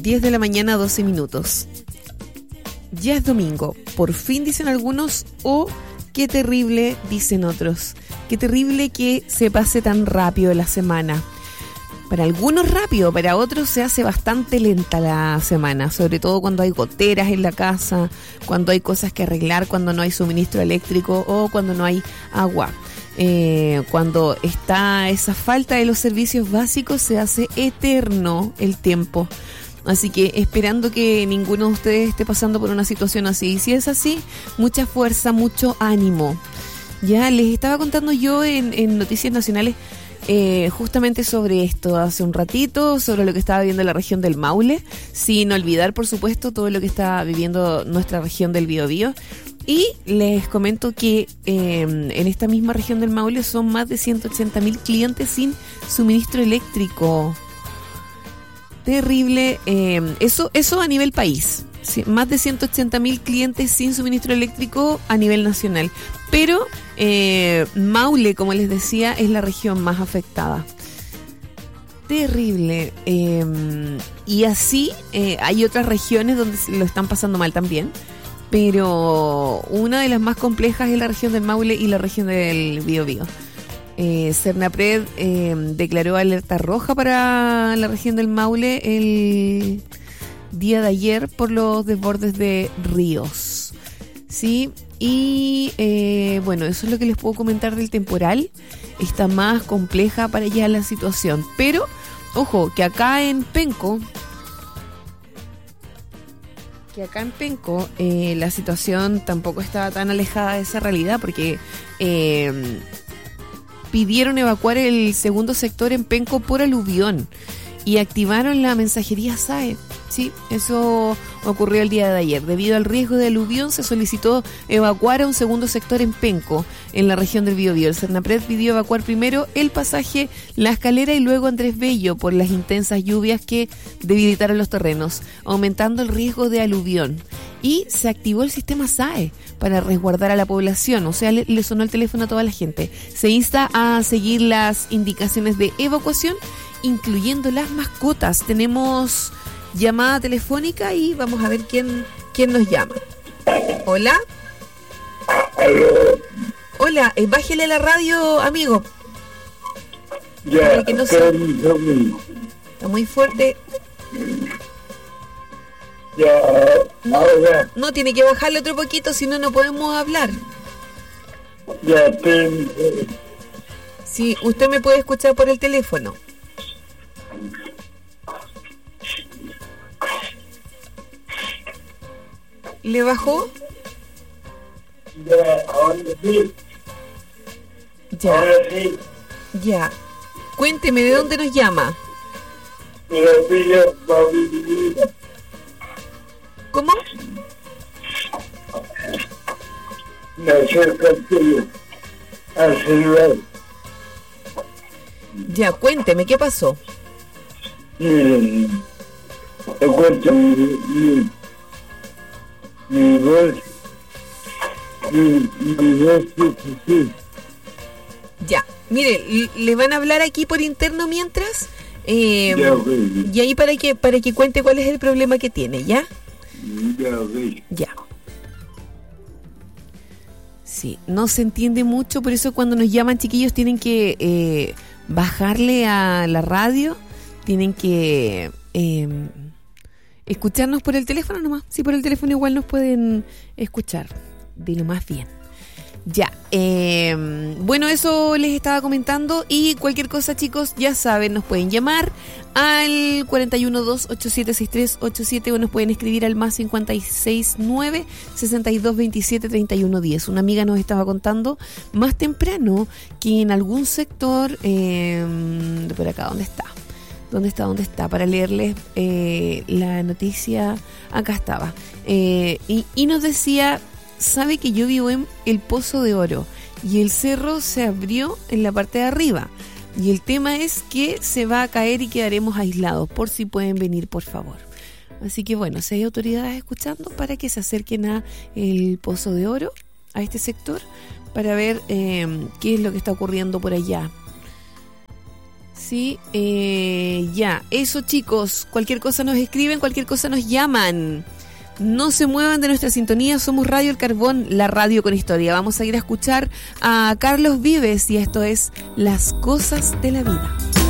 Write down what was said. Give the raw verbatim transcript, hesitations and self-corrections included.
diez de la mañana, doce minutos. Ya es domingo, por fin dicen algunos, o qué terrible dicen otros. Qué terrible que se pase tan rápido la semana. Para algunos rápido, para otros se hace bastante lenta la semana, sobre todo cuando hay goteras en la casa, cuando hay cosas que arreglar, cuando no hay suministro eléctrico o cuando no hay agua. Eh, cuando está esa falta de los servicios básicos, se hace eterno el tiempo. Así que esperando que ninguno de ustedes esté pasando por una situación así. Y si es así, mucha fuerza, mucho ánimo. Ya les estaba contando yo en, en Noticias Nacionales Eh, justamente sobre esto hace un ratito, sobre lo que estaba viviendo la región del Maule, sin olvidar por supuesto todo lo que está viviendo nuestra región del Biobío. Y les comento que eh, en esta misma región del Maule son más de ciento ochenta mil clientes sin suministro eléctrico. Terrible, eh, eso, eso a nivel país. Sí, más de ciento ochenta mil clientes sin suministro eléctrico a nivel nacional. Pero eh, Maule, como les decía, es la región más afectada. Terrible. Eh, y así eh, hay otras regiones donde lo están pasando mal también. Pero una de las más complejas es la región del Maule y la región del Biobío. Eh, Cernapred eh, declaró alerta roja para la región del Maule el día de ayer por los desbordes de ríos, ¿sí? Y eh, bueno, eso es lo que les puedo comentar del temporal. Está más compleja para allá la situación, pero ojo, que acá en Penco que acá en Penco eh, la situación tampoco estaba tan alejada de esa realidad, porque eh, pidieron evacuar el segundo sector en Penco por aluvión y activaron la mensajería S A E. Sí, eso ocurrió el día de ayer. Debido al riesgo de aluvión, se solicitó evacuar a un segundo sector en Penco, en la región del Biobío. El Cernapred pidió evacuar primero el pasaje La Escalera y luego Andrés Bello por las intensas lluvias que debilitaron los terrenos, aumentando el riesgo de aluvión. Y se activó el sistema S A E para resguardar a la población, o sea, le, le sonó el teléfono a toda la gente. Se insta a seguir las indicaciones de evacuación, incluyendo las mascotas. Tenemos llamada telefónica y vamos a ver quién quién nos llama. Hola. Hola, eh, bájele la radio, amigo. Ya, para que no se... Está muy fuerte. Ya, No, ahora, no, tiene que bajarle otro poquito, si no, no podemos hablar. ya, ten, Sí, usted me puede escuchar por el teléfono. ¿Le bajó? ya, ahora sí, Ya, ahora sí, ya. Cuénteme, ¿de dónde nos llama? pero pillo, va ¿Cómo? me acerco al tuyo, al celular. Ya, cuénteme, ¿qué pasó? Miren, te cuento mi, mi, mi voz, mi, mi voz, sí, sí, sí. Ya, mire, l- le van a hablar aquí por interno mientras. Eh, Ya, ok. y ahí para que para que cuente cuál es el problema que tiene, ¿ya? Ya, ok. Ya. Sí, no se entiende mucho, por eso cuando nos llaman chiquillos tienen que eh, bajarle a la radio, tienen que eh, escucharnos por el teléfono nomás. Sí, por el teléfono igual nos pueden escuchar, de lo más bien. Ya, eh, bueno, eso les estaba comentando. Y cualquier cosa, chicos, ya saben, nos pueden llamar al cuatro uno dos, ocho siete seis tres ocho siete o nos pueden escribir al más cincuenta y seis nueve, sesenta y dos veintisiete, treinta y uno diez. Una amiga nos estaba contando más temprano que en algún sector, eh, de por acá, ¿dónde está? ¿Dónde está? ¿Dónde está? Para leerles eh, la noticia, acá estaba. Eh, y, y nos decía... Sabe que yo vivo en el Pozo de Oro y el cerro se abrió en la parte de arriba y el tema es que se va a caer y quedaremos aislados, por si pueden venir, por favor. Así que bueno, si hay autoridades escuchando, para que se acerquen a el Pozo de Oro, a este sector, para ver eh, qué es lo que está ocurriendo por allá. Sí, eh, ya, eso chicos, cualquier cosa nos escriben, cualquier cosa nos llaman. No se muevan de nuestra sintonía, somos Radio El Carbón, la radio con historia. Vamos a ir a escuchar a Carlos Vives y esto es Las Cosas de la Vida.